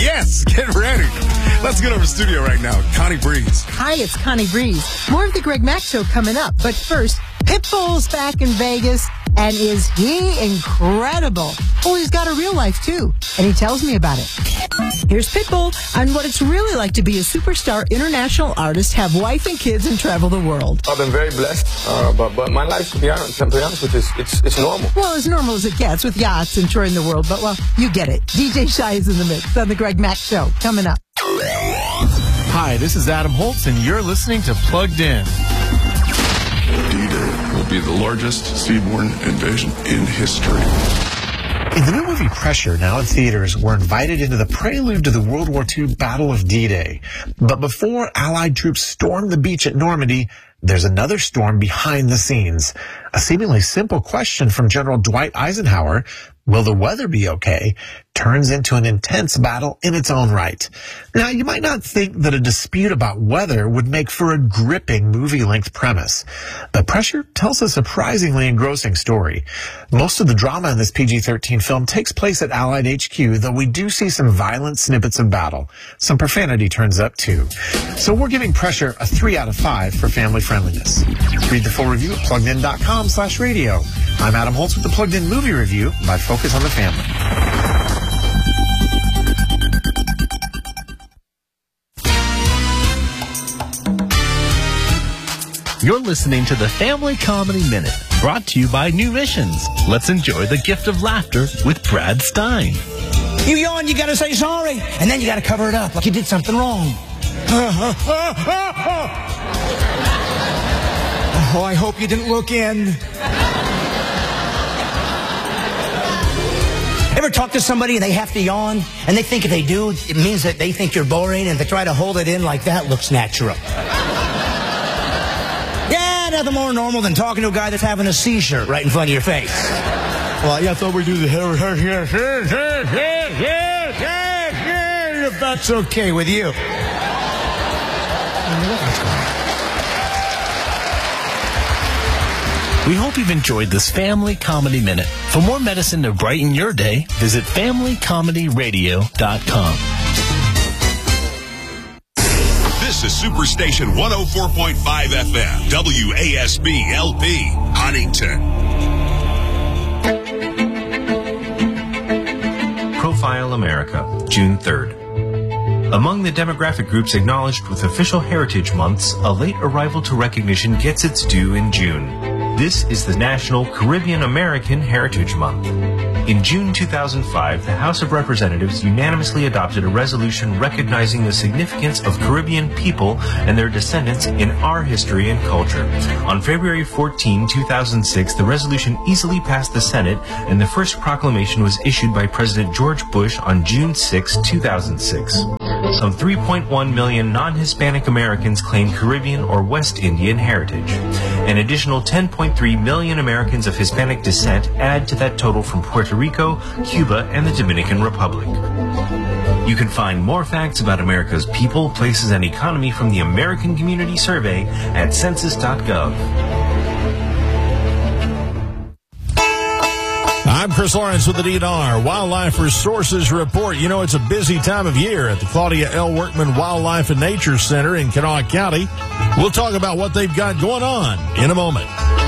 Yes, get ready. Let's get over to studio right now. Connie Breeze. Hi, it's Connie Breeze. More of the Greg Mack Show coming up. But first, Pitbull's back in Vegas, and is he incredible? Oh, he's got a real life, too, and he tells me about it. Here's Pitbull on what it's really like to be a superstar international artist, have wife and kids, and travel the world. I've been very blessed, but my life, to be honest with you, it's normal. Well, as normal as it gets with yachts and touring the world, but, well, you get it. DJ Shy is in the mix on the Greg Mack Show. Coming up. Hi, this is Adam Holtz, and you're listening to Plugged In. D-Day will be the largest seaborne invasion in history. In the new movie Pressure, now in theaters, we're invited into the prelude to the World War II Battle of D-Day. But before Allied troops storm the beach at Normandy, there's another storm behind the scenes. A seemingly simple question from General Dwight Eisenhower, will the weather be okay, turns into an intense battle in its own right. Now, you might not think that a dispute about weather would make for a gripping movie-length premise, but Pressure tells a surprisingly engrossing story. Most of the drama in this PG-13 film takes place at Allied HQ, though we do see some violent snippets of battle. Some profanity turns up, too. So we're giving Pressure a 3 out of 5 for family friendliness. Read the full review at pluggedin.com/radio. I'm Adam Holtz with the Plugged In Movie Review by Focus on the Family. You're listening to the Family Comedy Minute, brought to you by New Missions. Let's enjoy the gift of laughter with Brad Stein. You yawn, you gotta say sorry, and then you gotta cover it up like you did something wrong. Oh, I hope you didn't look in. Ever talk to somebody and they have to yawn, and they think if they do, it means that they think you're boring, and they try to hold it in like that looks natural. Yeah, nothing more normal than talking to a guy that's having a seizure right in front of your face. Well, yeah, I thought we'd do the if that's okay with you. We hope you've enjoyed this Family Comedy Minute. For more medicine to brighten your day, visit FamilyComedyRadio.com. This is Superstation 104.5 FM, WASB LP, Huntington. Profile America, June 3rd. Among the demographic groups acknowledged with official Heritage Months, a late arrival to recognition gets its due in June. This is the National Caribbean American Heritage Month. In June 2005, the House of Representatives unanimously adopted a resolution recognizing the significance of Caribbean people and their descendants in our history and culture. On February 14, 2006, the resolution easily passed the Senate, and the first proclamation was issued by President George Bush on June 6, 2006. Some 3.1 million non-Hispanic Americans claim Caribbean or West Indian heritage. An additional 10.3 million Americans of Hispanic descent add to that total from Puerto Rico, Cuba, and the Dominican Republic. You can find more facts about America's people, places, and economy from the American Community Survey at census.gov. I'm Chris Lawrence with the DNR Wildlife Resources Report. You know, it's a busy time of year at the Claudia L. Workman Wildlife and Nature Center in Kanawha County. We'll talk about what they've got going on in a moment.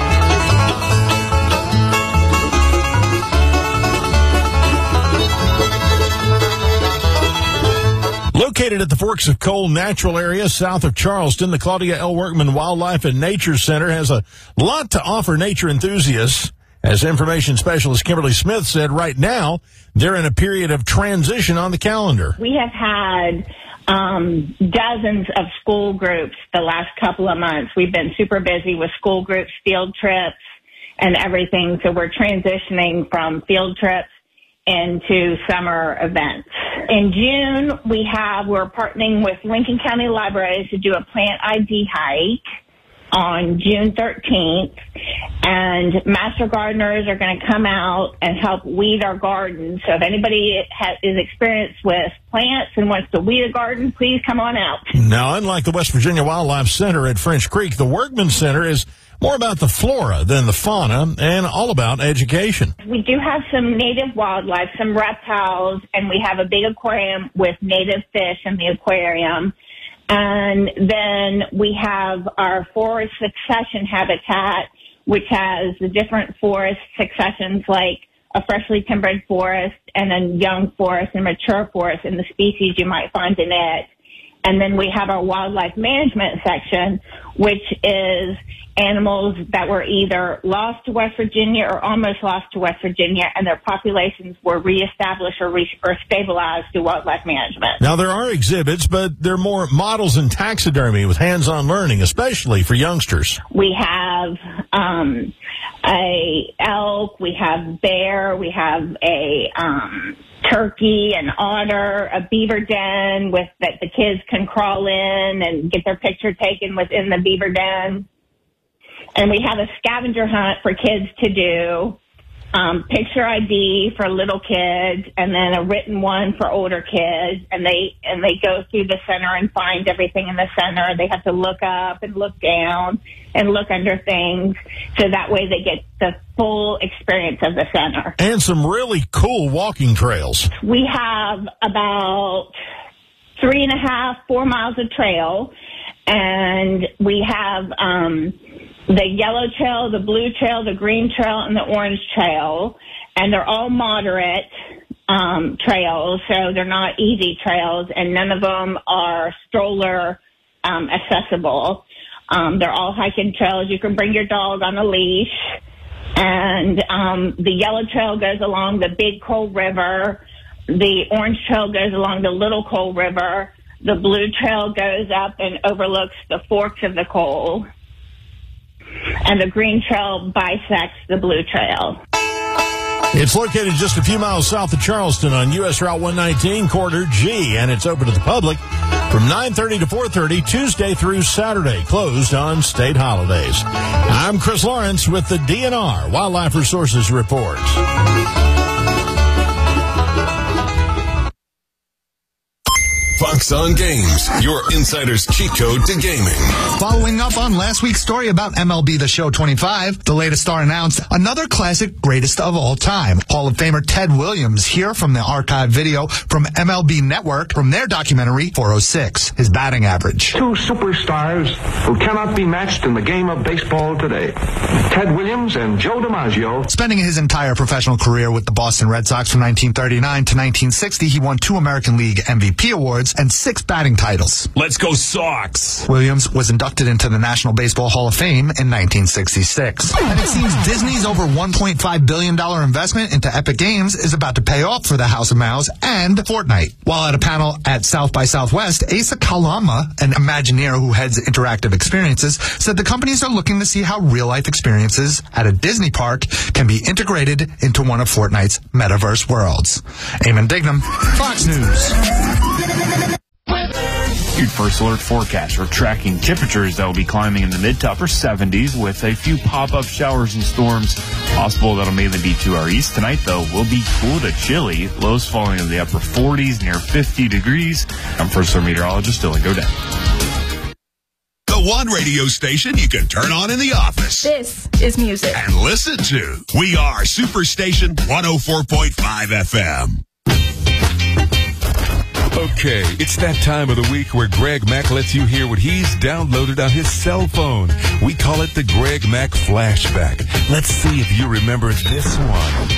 Located at the Forks of Coal Natural Area south of Charleston, the Claudia L. Workman Wildlife and Nature Center has a lot to offer nature enthusiasts. As information specialist Kimberly Smith said, right now, they're in a period of transition on the calendar. We have had dozens of school groups the last couple of months. We've been super busy with school groups, field trips, and everything. So we're transitioning from field trips into summer events. In June, we're partnering with Lincoln County Libraries to do a plant ID hike on June 13th, and master gardeners are going to come out and help weed our gardens. So if anybody is experienced with plants and wants to weed a garden, please come on out. Now, unlike the West Virginia Wildlife Center at French Creek, the Workman Center is more about the flora than the fauna, and all about education. We do have some native wildlife, some reptiles, and we have a big aquarium with native fish in the aquarium. And then we have our forest succession habitat, which has the different forest successions like a freshly timbered forest and a young forest and mature forest and the species you might find in it. And then we have our wildlife management section, which is animals that were either lost to West Virginia or almost lost to West Virginia, and their populations were reestablished or stabilized through wildlife management. Now, there are exhibits, but they're more models in taxidermy with hands-on learning, especially for youngsters. We have a elk, we have bear, we have a turkey, an otter, a beaver den that the kids can crawl in and get their picture taken within the beaver den. And we have a scavenger hunt for kids to do, picture ID for little kids, and then a written one for older kids. And they go through the center and find everything in the center. They have to look up and look down and look under things, so that way they get the full experience of the center. And some really cool walking trails. We have about 3.5-4 miles of trail, and we have the yellow trail, the blue trail, the green trail, and the orange trail, and they're all moderate trails, so they're not easy trails, and none of them are stroller accessible. They're all hiking trails. You can bring your dog on a leash, and the yellow trail goes along the Big Coal River. The orange trail goes along the Little Coal River. The blue trail goes up and overlooks the forks of the coal. And the green trail bisects the blue trail. It's located just a few miles south of Charleston on U.S. Route 119, Corridor G, and it's open to the public from 9:30 to 4:30, Tuesday through Saturday, closed on state holidays. I'm Chris Lawrence with the DNR Wildlife Resources Report. Fox on Games, your insider's cheat code to gaming. Following up on last week's story about MLB The Show 25, the latest star announced another classic greatest of all time. Hall of Famer Ted Williams here from the archive video from MLB Network from their documentary 406, his batting average. Two superstars who cannot be matched in the game of baseball today. Ted Williams and Joe DiMaggio. Spending his entire professional career with the Boston Red Sox from 1939 to 1960, he won 2 American League MVP awards and 6 batting titles. Let's go Sox! Williams was inducted into the National Baseball Hall of Fame in 1966. And it seems Disney's over $1.5 billion investment into Epic Games is about to pay off for the House of Mouse and Fortnite. While at a panel at South by Southwest, Asa Kalama, an Imagineer who heads interactive experiences, said the companies are looking to see how real-life experiences at a Disney park can be integrated into one of Fortnite's metaverse worlds. Eamon Dignam, Fox News. Your First Alert forecast. We're tracking temperatures that will be climbing in the mid to upper 70s with a few pop-up showers and storms possible that'll mainly be to our east. Tonight, though, will be cool to chilly. Lows falling in the upper 40s, near 50 degrees. I'm First Alert meteorologist Dylan Godin. The one radio station you can turn on in the office. This is music. And listen to. We are Superstation 104.5 FM. Okay, it's that time of the week where Greg Mack lets you hear what he's downloaded on his cell phone. We call it the Greg Mack Flashback. Let's see if you remember this one.